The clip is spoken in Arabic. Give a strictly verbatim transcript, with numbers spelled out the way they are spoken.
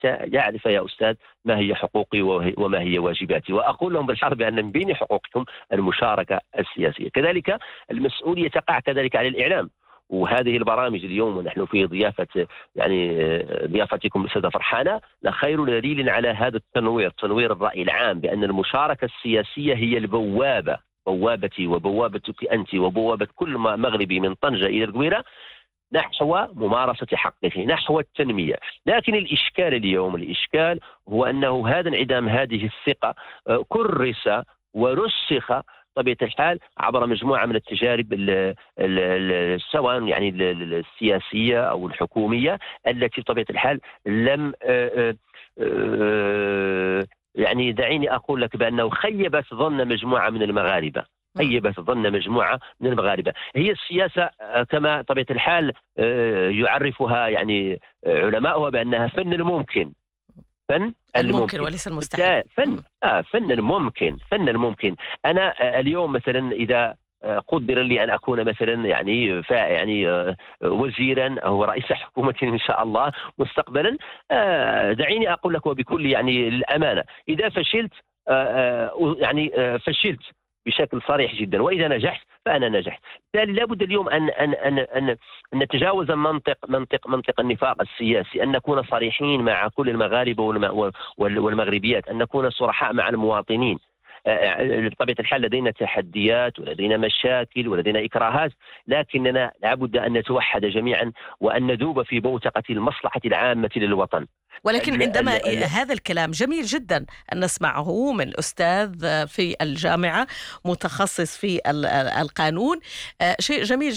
حتى يعرف يا أستاذ ما هي حقوقي وما هي واجباتي، وأقول لهم بالحرف بأن من بين حقوقكم المشاركة السياسية. كذلك المسؤولية تقع كذلك على الإعلام، وهذه البرامج اليوم ونحن في ضيافة يعني ضيافتكم الأستاذة فرحانة لخير دليل على هذا التنوير، تنوير الرأي العام، بأن المشاركة السياسية هي البوابة، بوابتي وبوابتك أنت وبوابة كل مغربي من طنجة إلى القويرة نحو ممارسة حقه، نحو التنمية. لكن الإشكال اليوم، الإشكال هو أنه هذا انعدام هذه الثقة كرس ورسخ طبيعة الحال عبر مجموعة من التجارب سواء يعني السياسية أو الحكومية التي بطبيعة الحال لم يعني دعيني أقول لك بأنه خيبت ظن مجموعة من المغاربة، خيبت ظن مجموعة من المغاربة. هي السياسة كما طبيعة الحال يعرفها يعني علماؤها بأنها فن الممكن، فن الممكن الممكن وليس المستحيل. فن آه فن الممكن، فن الممكن. أنا اليوم مثلا إذا قدر لي أن أكون مثلا يعني يعني وزيرا أو رئيس حكومة إن شاء الله مستقبلا، دعيني أقول لك وبكل يعني الأمانة، إذا فشلت يعني فشلت بشكل صريح جدا، وإذا نجحت فأنا نجحت. بالتالي لابد اليوم أن أن أن أن, أن نتجاوز منطق منطق منطق النفاق السياسي، أن نكون صريحين مع كل المغاربة والمغربيات، أن نكون صرحاء مع المواطنين. بطبيعة الحال لدينا تحديات ولدينا مشاكل ولدينا إكراهات، لكننا لابد أن نتوحد جميعا وأن ندوب في بوتقة المصلحة العامة للوطن. ولكن عندما ال ال هذا الكلام جميل جدا أن نسمعه من أستاذ في الجامعة متخصص في القانون، شيء جميل